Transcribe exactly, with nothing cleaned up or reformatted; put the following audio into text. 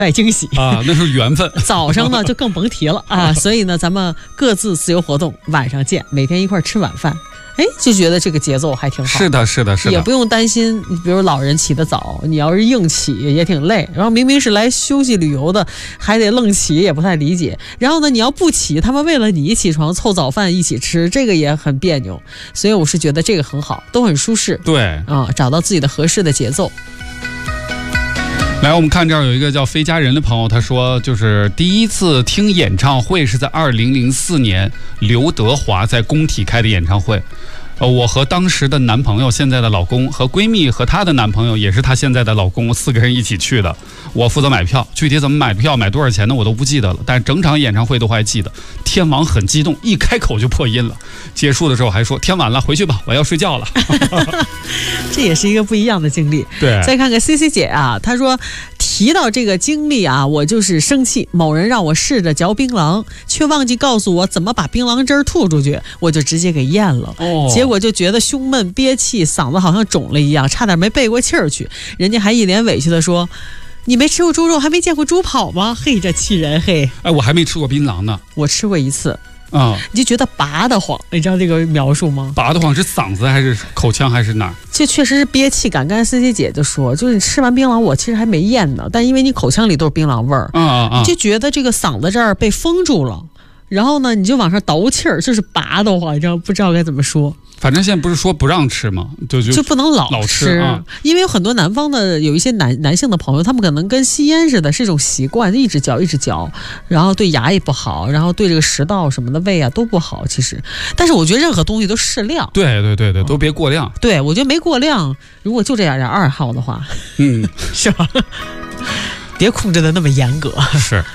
带惊喜啊，那是缘分。 早上呢就更甭提了啊，所以呢咱们各自自由活动，晚上见，每天一块吃晚饭。哎，就觉得这个节奏还挺好。 是的，是的，是的， 也不用担心，比如老人起得早，你要是硬起也挺累。然后明明是来休息旅游的，还得愣起，也不太理解。然后呢，你要不起，他们为了你起床凑早饭一起吃，这个也很别扭。所以我是觉得这个很好，都很舒适。 对啊、嗯，找到自己的合适的节奏。 来，我们看这儿有一个叫飞家人的朋友，他说就是第一次听演唱会是在二零零四年刘德华在工体开的演唱会。呃，我和当时的男朋友，现在的老公和闺蜜和她的男朋友，也是她现在的老公，四个人一起去的。我负责买票，具体怎么买票、买多少钱呢，我都不记得了。但是整场演唱会都还记得。天王很激动，一开口就破音了。结束的时候还说：“天晚了，回去吧，我要睡觉了。” 这也是一个不一样的经历。 对， 再看看 C C 姐啊，她说提到这个经历啊，我就是生气。某人让我试着嚼槟榔，却忘记告诉我怎么把槟榔汁吐出去，我就直接给咽了。哦，结果我就觉得胸闷憋气，嗓子好像肿了一样，差点没背过气儿去。人家还一脸委屈的说：“你没吃过猪肉，还没见过猪跑吗？”嘿，这气人嘿！ 哎，我还没吃过槟榔呢， 我吃过一次啊、嗯， 你就觉得拔得慌，你知道这个描述吗？ 拔得慌是嗓子还是口腔还是哪儿？ 这确实是憋气感。刚才 C C 姐就说，就是你吃完槟榔，我其实还没咽呢，但因为你口腔里都是槟榔味儿， 啊啊啊， 你就觉得这个嗓子这儿被封住了。然后呢，你就往上倒气儿，就是拔得慌，你知道不知道该怎么说？ 反正现在不是说不让吃吗？就就就不能老吃， 老吃啊， 因为有很多南方的有一些男男性的朋友，他们可能跟吸烟似的，是一种习惯，一直嚼一直嚼，然后对牙也不好，然后对这个食道什么的胃啊都不好。其实，但是我觉得任何东西都适量。 对对对对，都别过量。 嗯、对，我觉得没过量，如果就这样点二号的话， 嗯， 是吧？别控制的那么严格。 是。